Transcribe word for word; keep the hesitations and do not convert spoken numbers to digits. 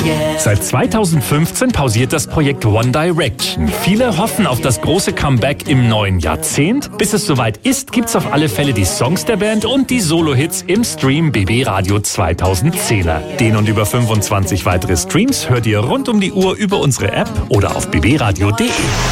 Seit zweitausendfünfzehn pausiert das Projekt One Direction. Viele hoffen auf das große Comeback im neuen Jahrzehnt. Bis es soweit ist, gibt's auf alle Fälle die Songs der Band und die Solo-Hits im Stream B B Radio zweitausendzehner. Den und über fünfundzwanzig weitere Streams hört ihr rund um die Uhr über unsere App oder auf b b radio punkt d e.